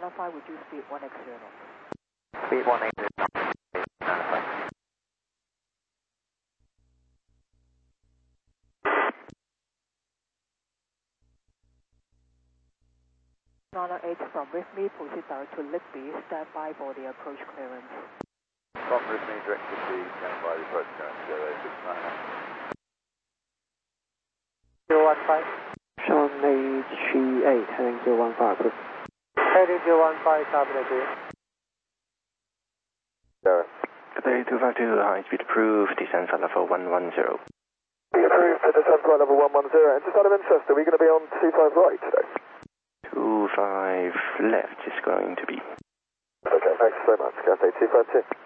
5 reduce speed 1x0. Speed 180. 908 from with me, proceed direct to Ligby, stand by for the approach clearance. From with me, direct to Ligby, stand by the approach clearance, 0699. 015. Sean HE8, heading 015, please. Heading 015, Cabinet 0. Cathay 252, high speed approved, descent flight level 110. Approved for descent flight level 110, and just out of interest, are we going to be on 25 right today? 25 left is going to be. Okay, thanks so much, Cathay 252.